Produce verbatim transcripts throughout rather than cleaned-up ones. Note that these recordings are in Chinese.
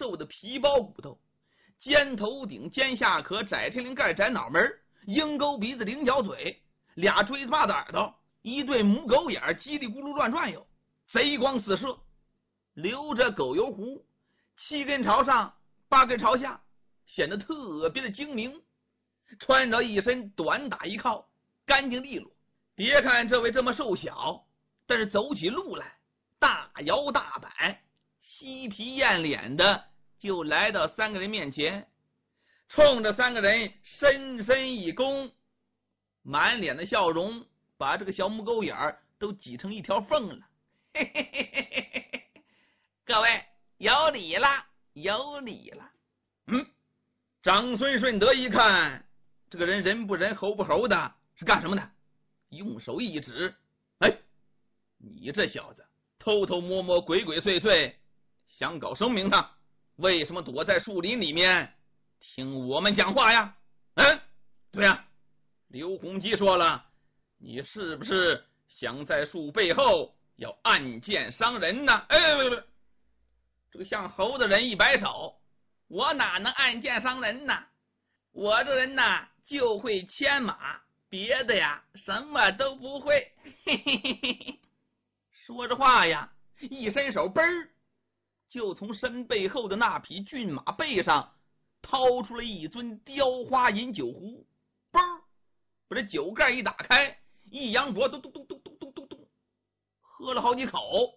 瘦的皮包骨头，尖头顶、尖下颏、窄天灵盖、窄脑门，鹰钩鼻子、菱角嘴，俩锥子巴的耳朵，一对母狗眼，叽里咕噜乱转悠，贼光四射，留着狗油胡，七根朝上，八根朝下，显得特别的精明。穿着一身短打一靠，干净利落。别看这位这么瘦小，但是走起路来大摇大摆，嬉皮艳脸的就来到三个人面前，冲着三个人深深一躬，满脸的笑容把这个小母狗眼都挤成一条缝了。嘿嘿嘿嘿嘿嘿，各位有礼了，有礼了。嗯，长孙顺德一看这个人人不人猴不猴的，是干什么的？用手一指，哎，你这小子偷偷摸摸鬼鬼祟祟想搞声名堂，为什么躲在树林里面听我们讲话呀？嗯，对呀，刘洪基说了，你是不是想在树背后要暗箭伤人呢？哎，这个像猴的人一摆手，我哪能暗箭伤人呢？我这人呐就会牵马，别的呀什么都不会。嘿嘿嘿嘿，说着话呀，一伸手，嘣儿，就从身背后的那匹骏马背上掏出了一尊雕花银酒壶，嘣儿，把这酒盖一打开，一扬脖，咚咚咚咚咚咚咚咚，喝了好几口。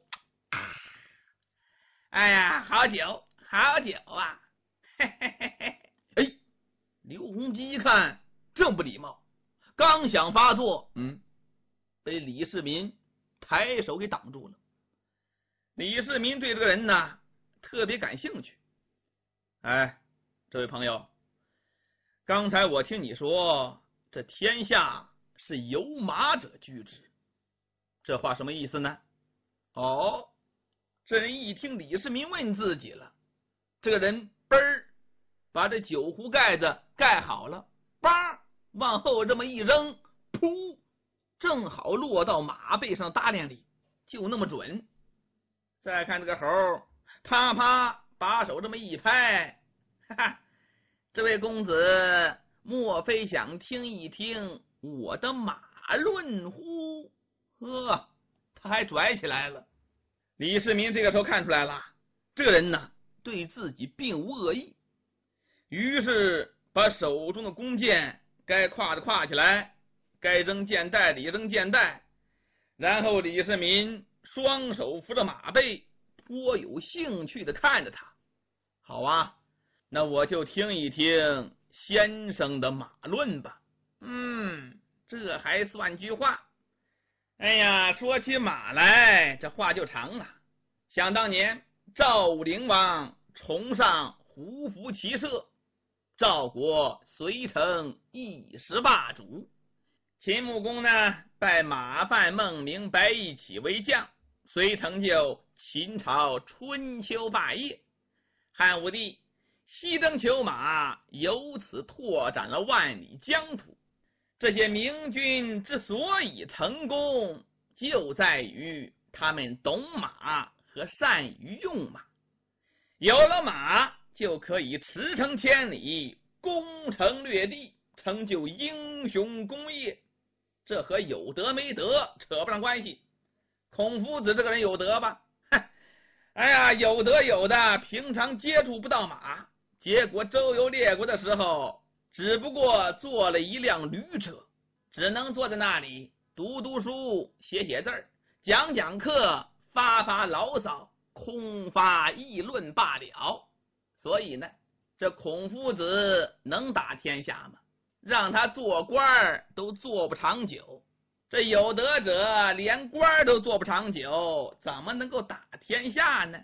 哎呀，好酒，好酒啊！嘿嘿嘿嘿。哎，刘洪基一看正不礼貌，刚想发作，嗯，被李世民抬手给挡住了。李世民对这个人呢特别感兴趣。哎，这位朋友，刚才我听你说这天下是有马者居之，这话什么意思呢？哦，这人一听李世民问自己了，这个人嘣儿把这酒壶盖子盖好了，叭往后这么一扔，噗，正好落到马背上搭链里，就那么准。再看这个猴，啪啪把手这么一拍，哈哈，这位公子莫非想听一听我的马论乎？呵，他还拽起来了。李世民这个时候看出来了，这个人呢对自己并无恶意，于是把手中的弓箭该挎的挎起来，该扔箭袋里扔箭袋，然后李世民双手扶着马背，颇有兴趣的看着他。好啊，那我就听一听先生的马论吧。嗯，这还算句话。哎呀，说起马来，这话就长了。想当年赵武灵王崇尚胡服骑射，赵国遂成一时霸主。秦穆公呢拜马范、孟明、白义起为将，遂成就秦朝春秋霸业。汉武帝西征求马，由此拓展了万里疆土。这些明君之所以成功，就在于他们懂马和善于用马。有了马，就可以驰骋千里，攻城略地，成就英雄功业。这和有德没德扯不上关系。孔夫子这个人有德吧？哎呀，有德有的，平常接触不到马，结果周游列国的时候，只不过坐了一辆驴车，只能坐在那里读读书、写写字儿、讲讲课、发发牢骚、空发议论罢了。所以呢，这孔夫子能打天下吗？让他做官都做不长久。这有德者连官都做不长久，怎么能够打天下呢？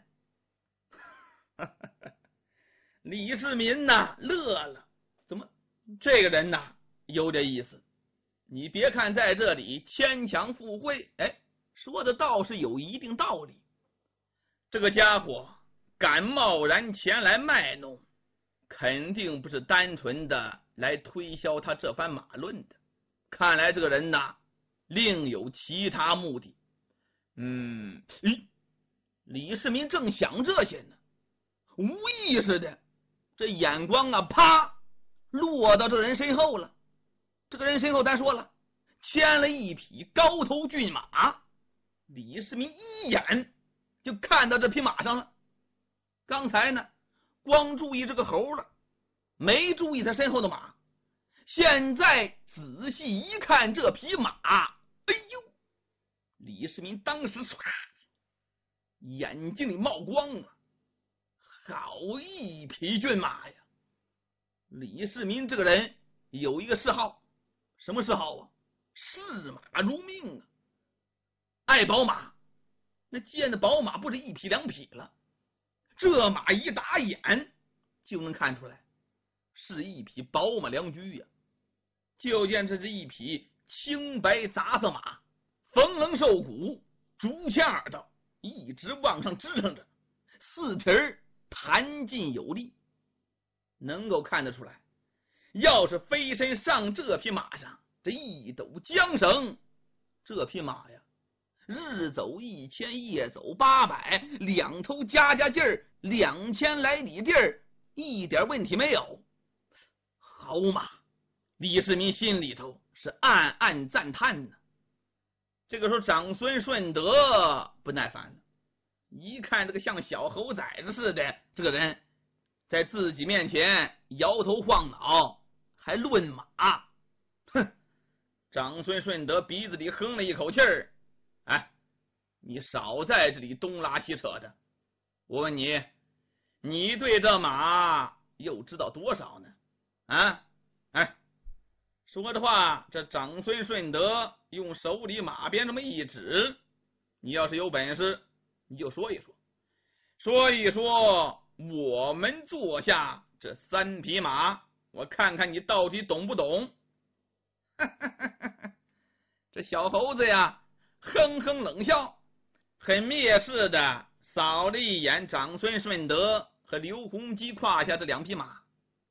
李世民呐乐了，怎么这个人呐有点意思。你别看在这里牵强附会，哎，说的倒是有一定道理。这个家伙敢贸然前来卖弄，肯定不是单纯的来推销他这番马论的。看来这个人呐另有其他目的。嗯，咦，李世民正想这些呢， 无意识的，这眼光啊，啪，落到这人身后了。这个人身后，咱说了，牵了一匹高头骏马。李世民一眼就看到这匹马上了。刚才呢，光注意这个猴了，没注意他身后的马。现在仔细一看这匹马，哎呦！李世民当时唰，眼睛里冒光啊，好一匹骏马呀！李世民这个人有一个嗜好，什么嗜好啊？视马如命啊，爱宝马。那见的宝马不止一匹两匹了，这马一打眼就能看出来是一匹宝马良驹呀。就见这是一匹青白杂色马，缝棱瘦骨，竹签耳朵，一直往上支撑着，四蹄儿弹劲有力，能够看得出来，要是飞身上这匹马上，这一抖缰绳，这匹马呀，日走一千，夜走八百，两头加加劲儿，两千来里地儿，一点问题没有。好马！李世民心里头是暗暗赞叹呢。这个时候，长孙顺德不耐烦了，一看这个像小猴崽子似的这个人，在自己面前摇头晃脑，还论马，哼！长孙顺德鼻子里哼了一口气儿，哎，你少在这里东拉西扯的。我问你，你对这马又知道多少呢？啊，哎。说着话，这长孙顺德用手里马鞭这么一指，你要是有本事，你就说一说，说一说我们坐下这三匹马，我看看你到底懂不懂。这小猴子呀，哼哼冷笑，很蔑视的扫了一眼长孙顺德和刘洪基胯下这两匹马。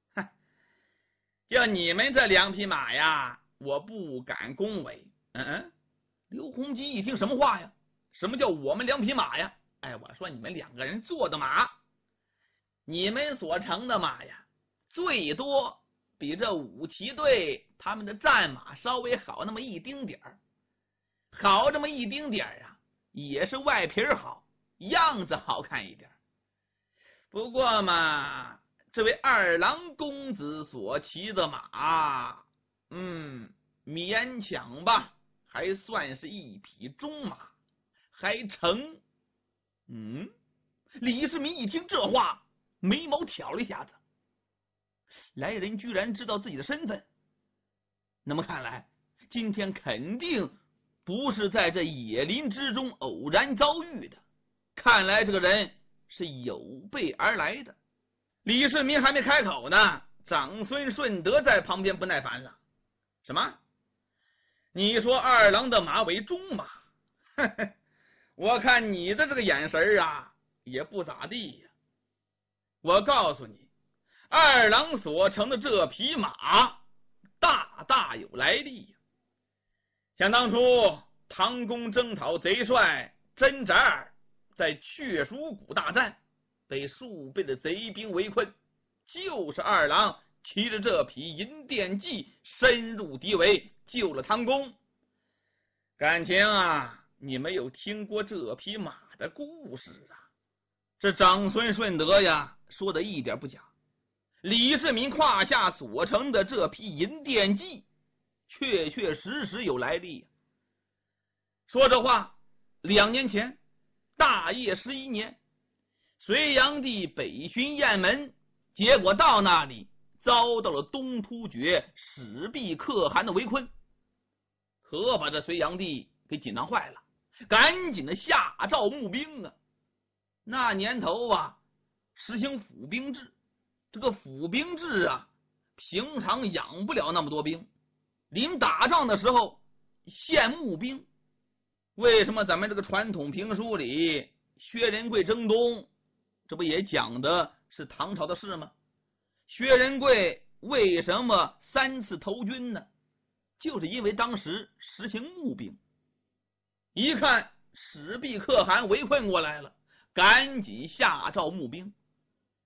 就你们这两匹马呀，我不敢恭维。嗯嗯，刘洪基一听什么话呀？什么叫我们两匹马呀？哎，我说你们两个人坐的马，你们所乘的马呀，最多比这五骑队他们的战马稍微好那么一丁点儿，好这么一丁点儿啊，也是外皮好，样子好看一点。不过嘛，这位二郎公子所骑的马，嗯，勉强吧，还算是一匹中马，还成。嗯，李世民一听这话，眉毛挑了一下子，来人居然知道自己的身份，那么看来今天肯定不是在这野林之中偶然遭遇的，看来这个人是有备而来的。李世民还没开口呢，长孙顺德在旁边不耐烦了。什么？你说二郎的马为中马？呵呵，我看你的这个眼神啊，也不咋地呀。我告诉你，二郎所乘的这匹马大大有来历呀。想当初唐公征讨贼帅甄扎儿在雀鼠谷大战，被数倍的贼兵围困，就是二郎骑着这匹银电骑深入敌围，救了唐公。感情啊，你没有听过这匹马的故事啊？这长孙顺德呀，说的一点不假。李世民胯下所乘的这匹银电骑，确确实实有来历。说这话，两年前，大业十一年，隋炀帝北巡雁门，结果到那里遭到了东突厥始毕可汗的围困，可把这隋炀帝给紧张坏了，赶紧的下诏募兵啊。那年头啊，实行府兵制，这个府兵制啊，平常养不了那么多兵，临打仗的时候现募兵。为什么咱们这个传统评书里薛仁贵征东，这不也讲的是唐朝的事吗？薛仁贵为什么三次投军呢？就是因为当时实行募兵，一看始毕可汗围困过来了，赶紧下诏募兵。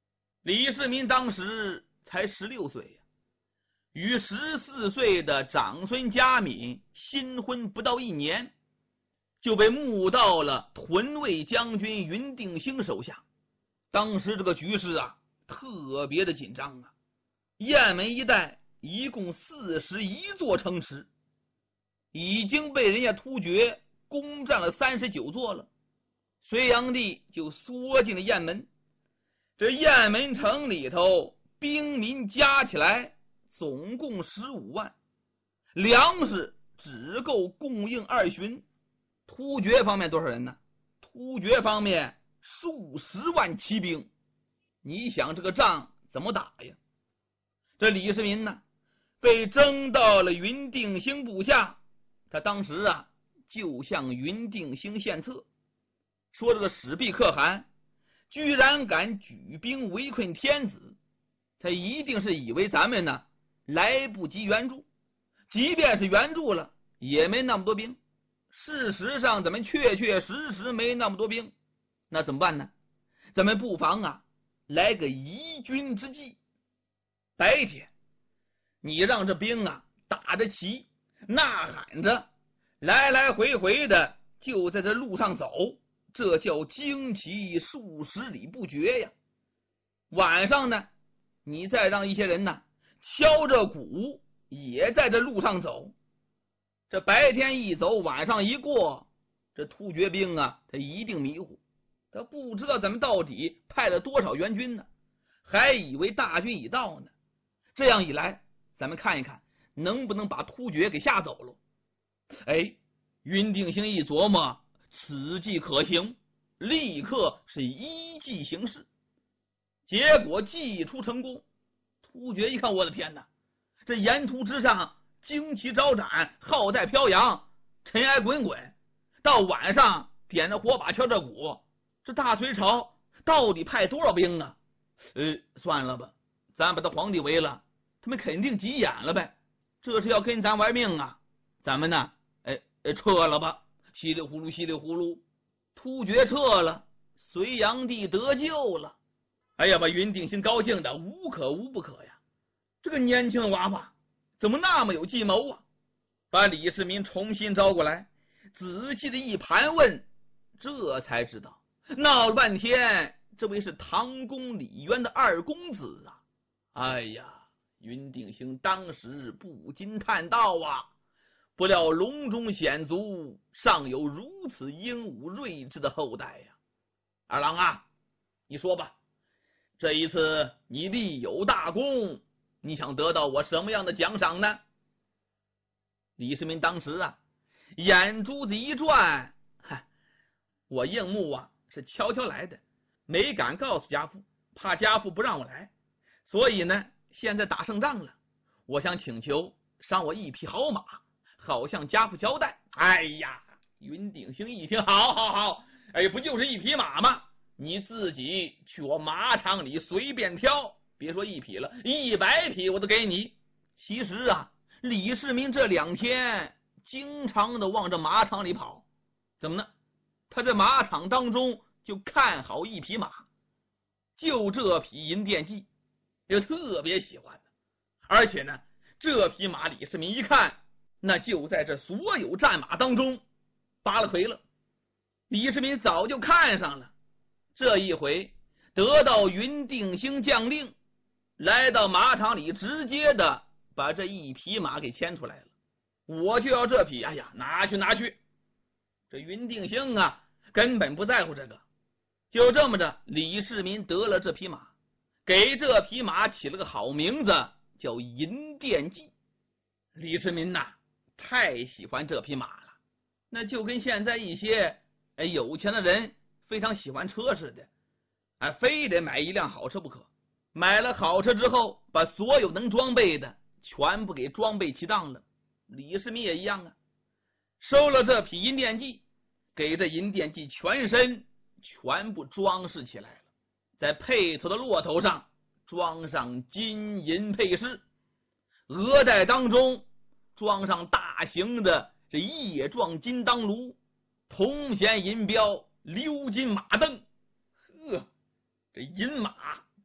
李世民当时才十六岁呀，与十四岁的长孙嘉敏新婚不到一年，就被募到了屯卫将军云定兴手下。当时这个局势啊，特别的紧张啊。雁门一带一共四十一座城池，已经被人家突厥攻占了三十九座了。隋炀帝就缩进了雁门，这雁门城里头兵民加起来总共十五万，粮食只够供应二旬。突厥方面多少人呢？突厥方面数十万骑兵，你想这个仗怎么打呀？这李世民呢，被征到了云定兴部下，他当时啊就向云定兴献策，说这个史毕可汗居然敢举兵围困天子，他一定是以为咱们呢来不及援助，即便是援助了也没那么多兵。事实上咱们确确实实没那么多兵，那怎么办呢？咱们不妨啊来个移军之计。白天你让这兵啊打着旗呐喊着来来回回的就在这路上走，这叫旌旗数十里不绝呀。晚上呢你再让一些人呢敲着鼓也在这路上走，这白天一走晚上一过，这突厥兵啊他一定迷糊，他不知道咱们到底派了多少援军呢，还以为大军已到呢。这样一来咱们看一看能不能把突厥给吓走了。哎，云定兴一琢磨，此计可行，立刻是依计行事。结果计出成功，突厥一看，我的天哪，这沿途之上旌旗招展，号带飘扬，尘埃滚滚，到晚上点着火把敲着鼓，这大隋朝到底派多少兵啊？呃，算了吧，咱把他皇帝围了，他们肯定急眼了呗，这是要跟咱玩命啊，咱们呢哎哎撤了吧，稀里呼噜稀里呼噜，突厥撤了，隋炀帝得救了。哎呀，把云定兴高兴的无可无不可呀，这个年轻娃娃怎么那么有计谋啊？把李世民重新招过来，仔细的一盘问，这才知道闹了半天这位是唐公李渊的二公子啊。哎呀，云定兴当时不禁叹道啊，不料隆中显族尚有如此英武睿智的后代呀。二郎啊，你说吧，这一次你立有大功，你想得到我什么样的奖赏呢？李世民当时啊眼珠子一转，嗨，我应募啊是悄悄来的，没敢告诉家父，怕家父不让我来，所以呢现在打胜仗了，我想请求赏我一匹好马，好向家父交代。哎呀，云定兴一听，好好好，哎，不就是一匹马吗？你自己去我马场里随便挑，别说一匹了，一百匹我都给你。其实啊，李世民这两天经常的往这马场里跑，怎么呢？他在马场当中就看好一匹马，就这匹银锭骑，就特别喜欢的。而且呢，这匹马李世民一看，那就在这所有战马当中拔了魁了。李世民早就看上了，这一回得到云定兴将令，来到马场里直接的把这一匹马给牵出来了，我就要这匹，哎呀，拿去拿去。这云定兴啊根本不在乎这个，就这么着，李世民得了这匹马，给这匹马起了个好名字，叫银锭骑。李世民呐太喜欢这匹马了，那就跟现在一些哎有钱的人非常喜欢车似的，哎，非得买一辆好车不可。买了好车之后，把所有能装备的全部给装备齐当了。李世民也一样啊，收了这匹银锭骑，给这银锭骑全身全部装饰起来了，在配头的骆头上装上金银配饰，额带当中装上大型的这叶状金当炉，铜弦银标鎏金马镫。呵，这银马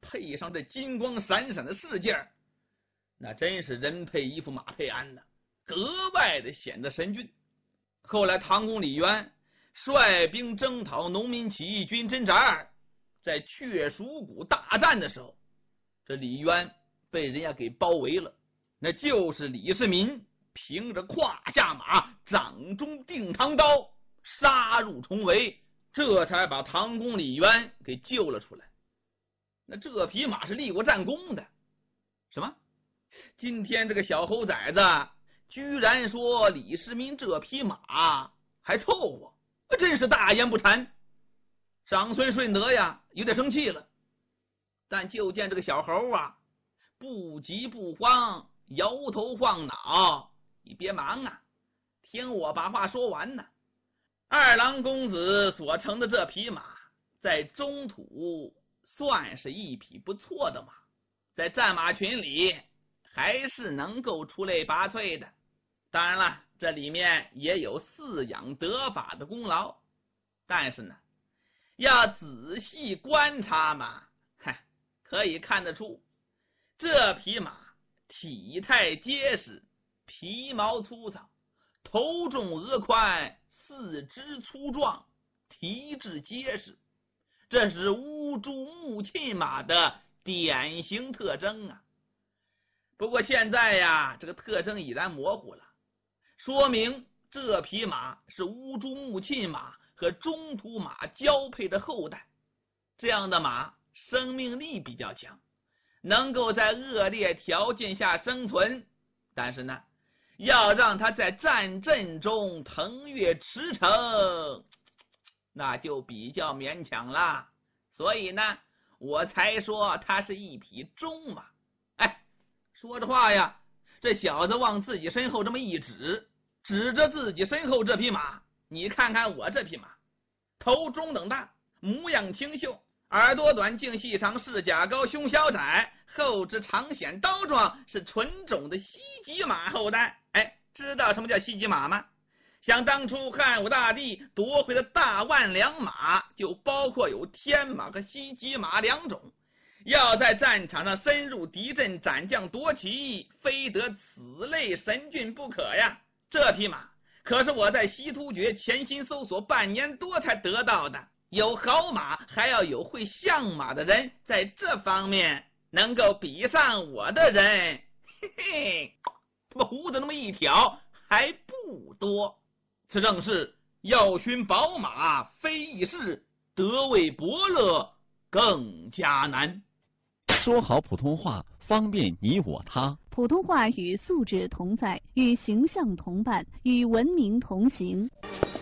配上这金光闪闪的饰件，那真是人配衣服马配鞍呐，格外的显得神俊。后来唐公李渊率兵征讨农民起义军甄扎，在雀蜀谷大战的时候，这李渊被人家给包围了，那就是李世民凭着胯下马，掌中定唐刀，杀入重围，这才把唐公李渊给救了出来。那这匹马是立过战功的。什么？今天这个小猴崽子居然说李世民这匹马还凑合，真是大言不惭。长孙顺德呀有点生气了，但就见这个小猴啊不急不慌，摇头晃脑，你别忙啊，听我把话说完呢。二郎公子所乘的这匹马在中土算是一匹不错的马，在战马群里还是能够出类拔萃的。当然了，这里面也有饲养得法的功劳，但是呢要仔细观察嘛，嗨，可以看得出这匹马体态结实，皮毛粗糙，头重额宽，四肢粗壮，体质结实，这是乌珠穆沁马的典型特征啊。不过现在呀，这个特征已然模糊了，说明这匹马是乌珠穆沁马和中土马交配的后代。这样的马生命力比较强，能够在恶劣条件下生存，但是呢要让它在战阵中腾跃驰骋，那就比较勉强啦。所以呢我才说它是一匹中马。哎，说着话呀，这小子往自己身后这么一指，指着自己身后这匹马，你看看我这匹马，头中等大，模样清秀，耳朵短，颈细长，翅甲高，胸小窄，后肢长显刀状，是纯种的西极马后代。哎，知道什么叫西极马吗？想当初汉武大帝夺回的大万两马，就包括有天马和西极马两种。要在战场上深入敌阵，斩将夺旗，非得此类神骏不可呀。这匹马可是我在西突厥潜心搜索半年多才得到的，有好马还要有会相马的人，在这方面能够比上我的人，嘿嘿，他妈胡子那么一挑还不多。此正是要寻宝马非易事，得为伯乐更加难。 说好普通话，方便你我他。 普通话与素质同在，与形象同伴，与文明同行。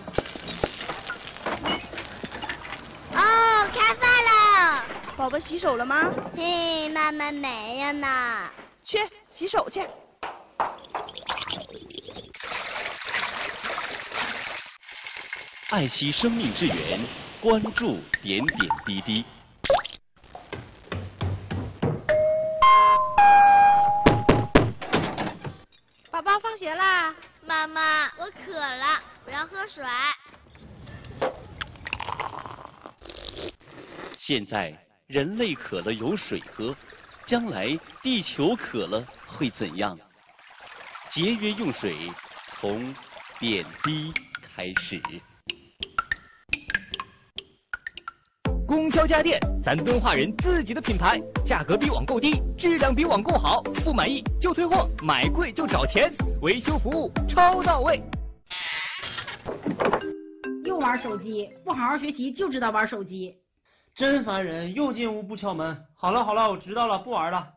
哦，开饭了！ 宝宝洗手了吗？ 嘿，妈妈没有呢。 去洗手去。 爱惜生命之源，关注点点滴滴。 宝宝放学啦。 妈妈，我渴了，我要喝水。 现在人类渴了有水喝，将来地球渴了会怎样？节约用水，从点滴开始。 供销家电，咱敦化人自己的品牌，价格比网购低，质量比网购好，不满意就退货，买贵就找钱，维修服务超到位。 又玩手机，不好好学习就知道玩手机， 真烦人！又进屋不敲门。好了好了，我知道了，不玩了。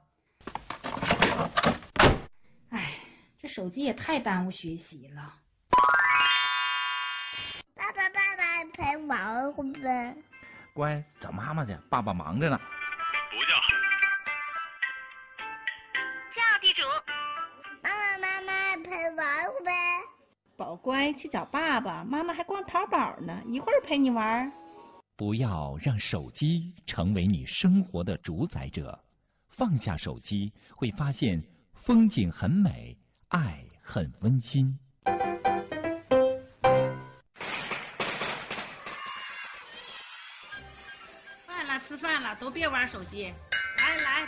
哎，这手机也太耽误学习了。 爸爸爸爸陪玩会呗。 乖，找妈妈去，爸爸忙着呢。 不叫。 叫地主。妈妈妈妈陪玩会呗。 宝乖，去找爸爸，妈妈还逛淘宝呢，一会儿陪你玩。 不要让手机成为你生活的主宰者，放下手机，会发现风景很美，爱很温馨。 饭了，吃饭了，都别玩手机。来来来，